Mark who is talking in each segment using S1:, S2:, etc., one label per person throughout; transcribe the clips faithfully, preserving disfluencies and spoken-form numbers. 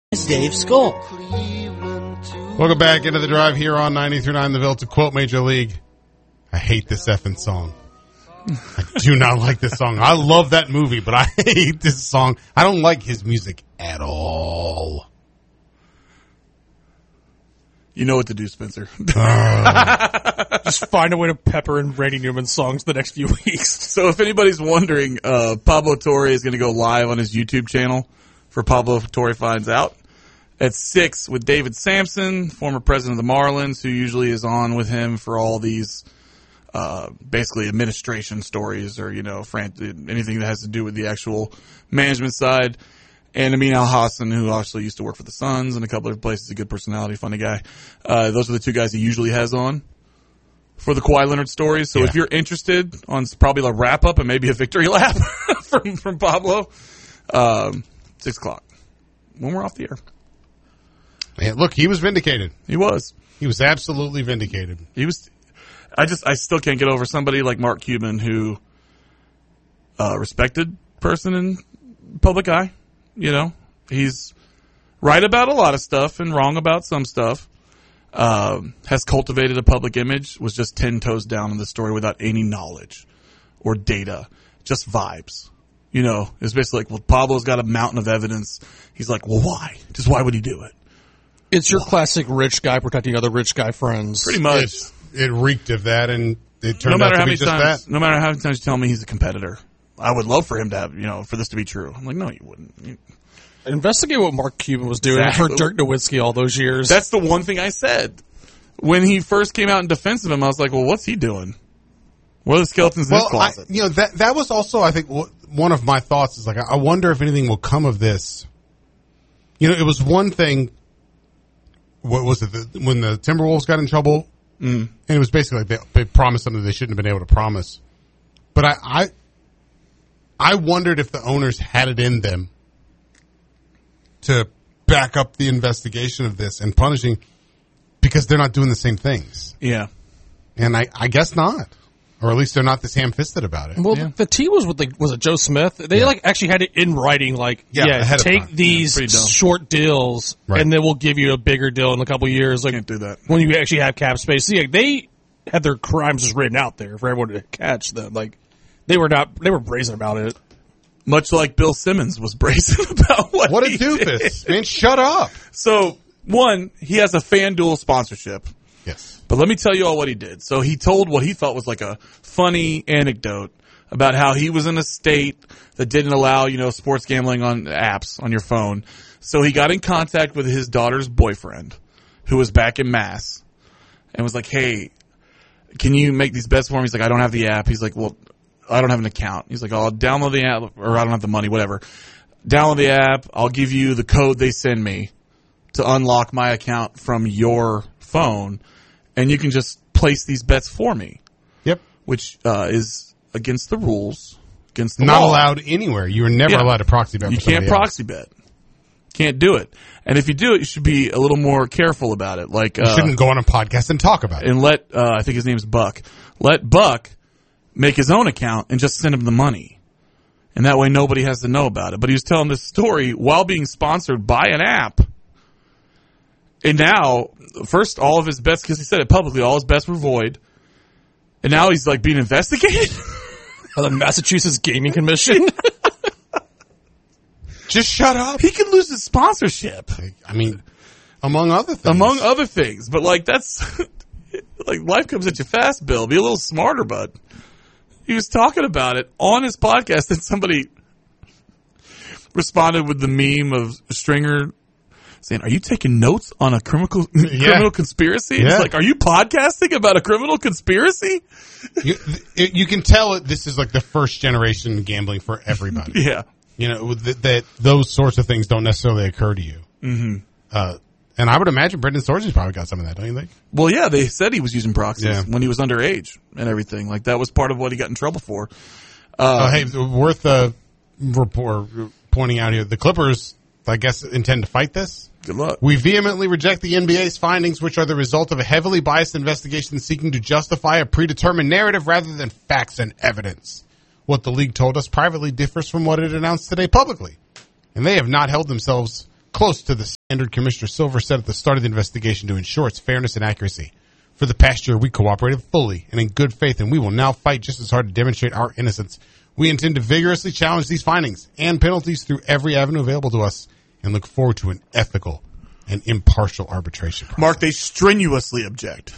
S1: is Dave Skull.
S2: Welcome back into the drive here on ninety-three point nine The Ville. To quote Major League, I hate this effing song. I do not like this song. I love that movie, but I hate this song. I don't like his music at all.
S3: You know what to do, Spencer.
S2: Uh,
S4: Just find a way to pepper in Randy Newman songs the next few weeks.
S3: So if anybody's wondering, uh, Pablo Torre is going to go live on his YouTube channel for Pablo Torre Finds Out at six with David Sampson, former president of the Marlins, who usually is on with him for all these uh, basically administration stories or, you know, fran- anything that has to do with the actual management side. And Amin Al-Hassan, who actually used to work for the Suns and a couple of places, a good personality, funny guy. Uh, those are the two guys he usually has on for the Kawhi Leonard stories. So
S2: yeah.
S3: if you're interested on probably a wrap-up and maybe a victory lap from, from Pablo, um, six o'clock when we're off the air.
S2: Man, look, he was vindicated.
S3: He was.
S2: He was absolutely vindicated.
S3: He was. I just, I still can't get over somebody like Mark Cuban, who, uh, respected person in public eye. You know, he's right about a lot of stuff and wrong about some stuff. Um, has cultivated a public image, was just ten toes down in the story without any knowledge or data, just vibes. You know, it's basically like, well, Pablo's got a mountain of evidence. He's like, well, why? Just why would he do it?
S4: It's your classic rich guy protecting other rich guy friends.
S3: Pretty much.
S2: It's, it reeked of that, and it turned
S3: no matter
S2: out to
S3: how
S2: be
S3: many
S2: just
S3: times,
S2: that.
S3: No matter how many times you tell me he's a competitor, I would love for him to have, you know, for this to be true. I'm like, no, you wouldn't. You,
S4: Investigate what Mark Cuban was doing
S3: Exactly.
S4: for Dirk Nowitzki all those years.
S3: That's the one thing I said. When he first came out in defense of him, I was like, well, what's he doing? What are the skeletons in
S2: Well,
S3: his closet?
S2: I, you know, that that was also, I think, w- one of my thoughts is like, I wonder if anything will come of this. You know, it was one thing, what was it, the, when the Timberwolves got in trouble,
S3: mm.
S2: and it was basically like they, they promised something they shouldn't have been able to promise. But I, I, I wondered if the owners had it in them to back up the investigation of this and punishing, because they're not doing the same things.
S3: Yeah.
S2: And I, I guess not. Or at least they're not this ham-fisted about it.
S4: Well,
S3: Yeah.
S4: the, the T was with the, was it Joe Smith? They
S2: Yeah.
S4: like actually had it in writing, like,
S2: Yeah,
S4: yeah,
S2: ahead of
S4: take
S2: time.
S4: these
S3: Yeah, pretty dumb.
S4: short deals,
S2: Right.
S4: and then we'll give you a bigger deal in a couple of years. Like,
S3: Can't do that.
S4: when you actually have cap space. See, like, they had their crimes just written out there for everyone to catch them. Like, they were not, they were brazen about it.
S3: Much like Bill Simmons was brazen about what
S2: What a
S3: he
S2: doofus.
S3: did.
S2: Man, shut up.
S3: So, one, he has a FanDuel sponsorship.
S2: Yes.
S3: But let me tell you all what he did. So he told what he thought was like a funny anecdote about how he was in a state that didn't allow, you know, sports gambling on apps on your phone. So he got in contact with his daughter's boyfriend, who was back in Mass, and was like, hey, can you make these bets for me? He's like, I don't have the app. He's like, well, I don't have an account. He's like, I'll download the app, or I don't have the money, whatever. Download the app. I'll give you the code they send me to unlock my account from your phone, and you can just place these bets for me.
S2: Yep.
S3: Which uh, is against the rules, against the
S2: Not
S3: law.
S2: allowed anywhere. You were never
S3: Yeah.
S2: allowed to proxy bet.
S3: You
S2: for
S3: can't
S2: somebody else.
S3: proxy bet. Can't do it. And if you do it, you should be a little more careful about it. Like,
S2: You
S3: uh,
S2: shouldn't go on a podcast and talk about it.
S3: and let uh, I think his name's Buck. Let Buck make his own account and just send him the money, and that way nobody has to know about it. But he was telling this story while being sponsored by an app. And now, first, all of his bets, because he said it publicly, all his bets were void. And now he's like being investigated.
S4: By the Massachusetts Gaming Commission.
S2: Just shut up.
S3: He could lose his sponsorship,
S2: I mean, among other things.
S3: among other things. But like that's like life comes at you fast, Bill. Be a little smarter, bud. He was talking about it on his podcast, and somebody responded with the meme of Stringer saying, "Are you taking notes on a criminal
S2: Yeah.
S3: criminal conspiracy?"
S2: Yeah.
S3: It's like, "Are you podcasting about a criminal conspiracy?"
S2: You, it, you can tell it, this is like the first generation gambling for everybody.
S3: Yeah.
S2: You know, that, that those sorts of things don't necessarily occur to you. Mm-hmm. Uh, and I would imagine Brendan Sorge's probably got some of that, don't you think?
S3: Well, yeah, they said he was using proxies
S2: Yeah.
S3: when he was underage and everything. Like that was part of what he got in trouble for.
S2: Uh, hey, worth uh, report, pointing out here, the Clippers, I guess, intend to fight this.
S3: Good luck.
S2: We vehemently reject the N B A's findings, which are the result of a heavily biased investigation seeking to justify a predetermined narrative rather than facts and evidence. What the league told us privately differs from what it announced today publicly, and they have not held themselves close to the standard Commissioner Silver set at the start of the investigation to ensure its fairness and accuracy. For the past year, we cooperated fully and in good faith, and we will now fight just as hard to demonstrate our innocence. We intend to vigorously challenge these findings and penalties through every avenue available to us and look forward to an ethical and impartial arbitration process.
S3: Mark, they strenuously object.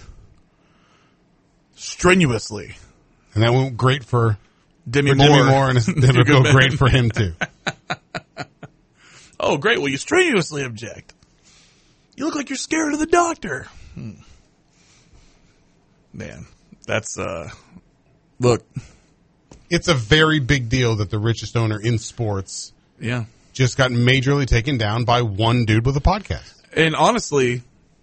S3: Strenuously.
S2: And that went great for
S3: Demi
S2: for
S3: Moore.
S2: Demi Moore, and it'll go great for him, too.
S3: Oh, great. Well, you strenuously object. You look like you're scared of the doctor. Hmm. Man, that's, uh, look.
S2: It's a very big deal that the richest owner in sports
S3: Yeah.
S2: just got majorly taken down by one dude with a podcast.
S3: And honestly,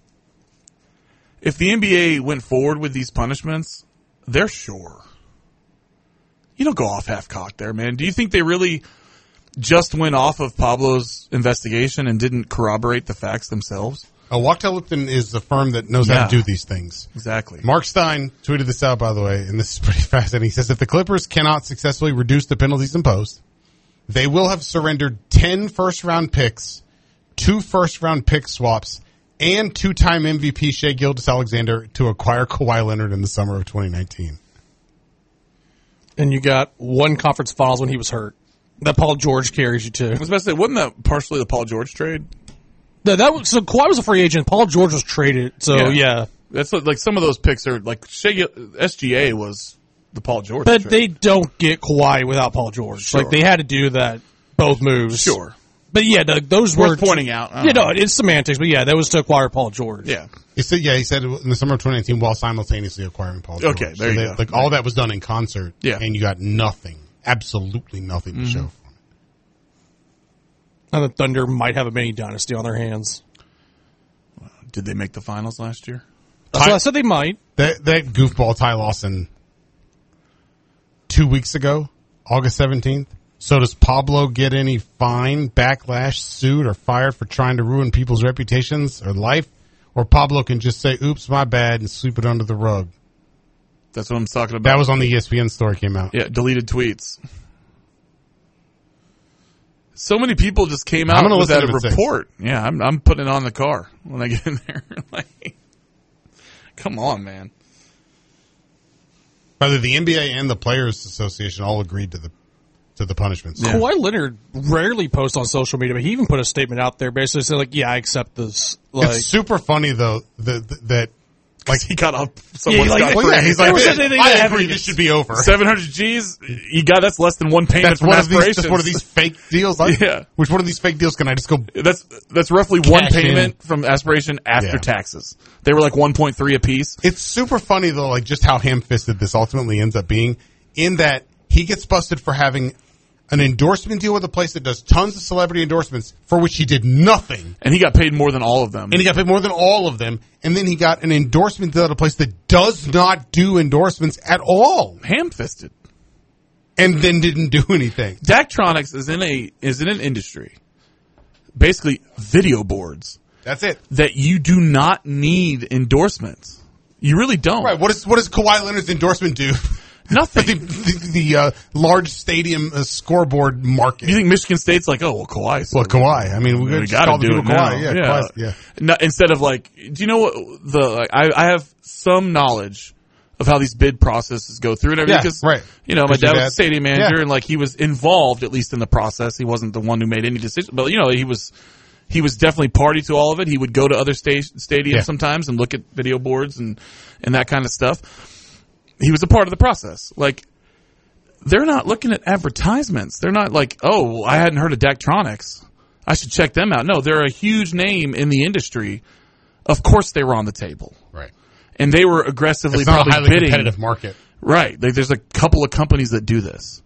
S3: if the N B A went forward with these punishments, they're sure. You don't go off half-cocked there, man. Do you think they really just went off of Pablo's investigation and didn't corroborate the facts themselves?
S2: Uh, Wachtell Lipton is a firm that knows
S3: Yeah.
S2: how to do these things.
S3: Exactly.
S2: Mark Stein tweeted this out, by the way, and this is pretty fascinating. He says, if the Clippers cannot successfully reduce the penalties imposed, they will have surrendered ten first-round picks, two first-round pick swaps, and two-time M V P Shai Gilgeous-Alexander to acquire Kawhi Leonard in the summer of twenty nineteen.
S4: And you got one conference finals when he was hurt. That Paul George carries you to.
S3: I was about to say, wasn't that partially the Paul George trade?
S4: No, that was, so Kawhi was a free agent. Paul George was traded. So,
S3: Yeah.
S4: yeah.
S3: That's what, like some of those picks are like Shea, S G A was the Paul George
S4: But
S3: trade.
S4: they don't get Kawhi without Paul George.
S3: Sure.
S4: Like, they had to do that, both moves.
S3: Sure.
S4: But yeah, the, those
S3: Worth
S4: were.
S3: pointing out. I
S4: You
S3: don't
S4: know, it's semantics, but yeah, that was to acquire Paul George.
S3: Yeah.
S2: He said, yeah, he said in the summer of twenty nineteen while simultaneously acquiring Paul George.
S3: Okay, there you
S2: they,
S3: go.
S2: Like, all that was done in concert,
S3: Yeah.
S2: and you got nothing, absolutely nothing to show for it.
S4: And the Thunder might have a mini dynasty on their hands.
S3: Did they make the finals last year?
S4: That's
S2: Ty-
S4: what I said they might.
S2: That that goofball Ty Lawson two weeks ago, August seventeenth. So does Pablo get any fine, backlash, sued, or fired for trying to ruin people's reputations or life? Or Pablo can just say, oops, my bad, and sweep it under the rug?
S3: That's what I'm talking about.
S2: That was on the E S P N story came out.
S3: Yeah, deleted tweets. So many people just came
S2: I'm
S3: out
S2: gonna
S3: with
S2: listen
S3: that
S2: to it at
S3: report. Yeah, I'm I'm putting it on the car when I get in there. Like, come on, man.
S2: By the way, the N B A and the Players Association all agreed to the to the punishments.
S3: Yeah.
S4: Kawhi Leonard rarely posts on social media, but he even put a statement out there basically saying, like, yeah, I accept this. Like,
S2: It's super funny, though, that, that
S3: Like he got up, someone
S4: Yeah, like-
S3: got
S2: well, yeah, he's like,
S4: was
S2: "Hey,
S4: anything
S2: I
S4: that
S2: agree,
S4: happened-
S2: this should be over.
S3: seven hundred G's. You got that's less than one payment
S2: That's
S3: from
S2: one, of these,
S3: aspirations.
S2: that's one of these fake deals. Like,
S3: Yeah.
S2: Which one of these fake deals can I just go?
S3: That's that's roughly one
S2: Cash
S3: payment from aspiration after
S2: Yeah.
S3: taxes. They were like one point three apiece.
S2: It's super funny, though, like just how ham-fisted this ultimately ends up being, in that he gets busted for having an endorsement deal with a place that does tons of celebrity endorsements for which he did nothing.
S3: And he got paid more than all of them.
S2: And he got paid more than all of them. And then he got an endorsement deal at a place that does not do endorsements at all.
S3: ham-fisted.
S2: And then didn't do anything.
S3: Daktronics is in a is in an industry, basically video boards,
S2: That's it.
S3: that you do not need endorsements. You really don't.
S2: Right. What, is, what does Kawhi Leonard's endorsement do?
S3: Nothing.
S2: the the, the uh, large stadium uh, scoreboard market.
S3: You think Michigan State's like, oh, well, Kawhi.
S2: Well, Kawhi. I mean, we,
S3: we
S2: just
S3: got to
S2: call the
S3: do it
S2: people
S3: now.
S2: Kawhi. Yeah,
S3: yeah.
S2: Kawhi's- yeah.
S3: No, instead of like, do you know what the? Like, I I have some knowledge of how these bid processes go through and everything.
S2: Yeah,
S3: 'cause,
S2: right.
S3: You know, my
S2: 'Cause your
S3: dad was
S2: dad-
S3: a stadium manager,
S2: Yeah.
S3: and like he was involved at least in the process. He wasn't the one who made any decision, but you know, he was. He was definitely party to all of it. He would go to other sta- stadiums
S2: Yeah.
S3: sometimes and look at video boards and, and that kind of stuff. He was a part of the process. Like, they're not looking at advertisements. They're not like, oh, I hadn't heard of Daktronics. I should check them out. No, they're a huge name in the industry. Of course they were on the table.
S2: Right.
S3: And they were aggressively
S2: It's not a
S3: probably
S2: highly
S3: bidding.
S2: competitive market.
S3: Right. Like, there's a couple of companies that do this.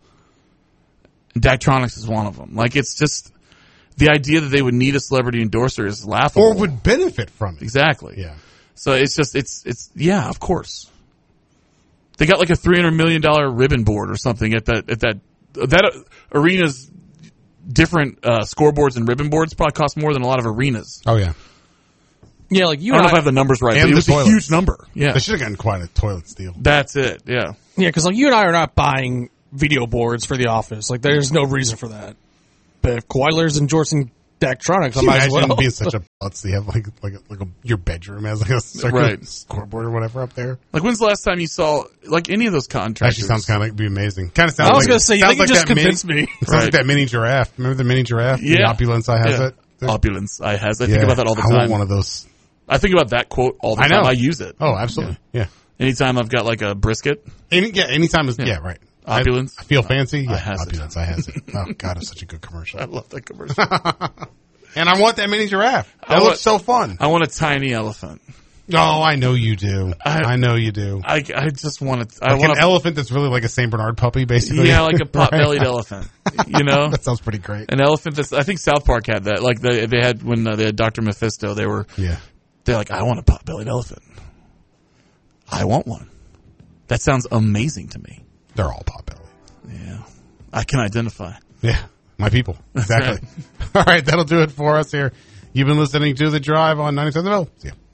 S3: Daktronics is one of them. Like, it's just the idea that they would need a celebrity endorser is laughable.
S2: Or would benefit from it.
S3: Exactly.
S2: Yeah.
S3: So it's just, it's, it's, yeah, of course. They got like a three hundred million dollars ribbon board or something at that, at that, that arena's different, uh, scoreboards and ribbon boards probably cost more than a lot of arenas.
S2: Oh, yeah.
S4: yeah, like you
S3: I don't know
S4: and
S3: if I have the numbers right,
S2: And
S3: but it
S2: the
S3: was a
S2: toilets.
S3: huge number. Yeah.
S2: They should have gotten quite a toilet steal.
S3: That's it. Yeah.
S4: Yeah, because like you and I are not buying video boards for the office. Like, there's no reason for that. But if Kawhi Leonard's endorsing Daktronics. I
S2: Can you
S4: might as
S2: imagine
S4: well.
S2: being such a putz? You have like like a, like a, your bedroom has like a circular
S3: Right.
S2: scoreboard or whatever up there.
S3: Like, when's the last time you saw like any of those contractors?
S2: Actually, sounds kind of be amazing. Kind of sounds.
S4: I was
S2: like,
S4: gonna say, you
S2: sounds
S4: think you
S2: like
S4: just
S2: that mini-
S4: convinced me.
S2: Sounds
S3: Right.
S2: like that mini giraffe. Remember the mini giraffe?
S3: Yeah.
S2: The opulence I has
S3: Yeah.
S2: it.
S3: Opulence. I has. I
S2: Yeah.
S3: think about that all the
S2: I
S3: time.
S2: want one of those.
S3: I think about that quote all the
S2: I
S3: time.
S2: know.
S3: I use it.
S2: Oh, absolutely. Yeah.
S3: Anytime I've got like a brisket.
S2: Any, yeah. Anytime is yeah. right.
S3: Opulence.
S2: I, I feel fancy. Yeah.
S3: has it.
S2: opulence. I has it. Oh God, it's such a good commercial.
S3: I love that commercial.
S2: And I want that mini giraffe. That
S3: I want-
S2: looks so fun.
S3: I want a tiny elephant.
S2: Oh, I know you do. I,
S3: I-
S2: know you do.
S3: I, I just want to. I
S2: Like
S3: want
S2: an
S3: a,
S2: elephant that's really like a Saint Bernard puppy, basically.
S3: yeah, like a pot-bellied
S2: Right?
S3: elephant. You know,
S2: That sounds pretty great.
S3: an elephant that's. I think South Park had that. Like they they had when uh, they had Doctor Mephisto. They were
S2: Yeah.
S3: they're like, I want a pot-bellied elephant. I want one. That sounds amazing to me.
S2: They're all pot-bellied.
S3: Yeah, I can identify.
S2: Yeah. My people. Exactly. All right. That'll do it for us here. You've been listening to The Drive on ninety-seven. See ya.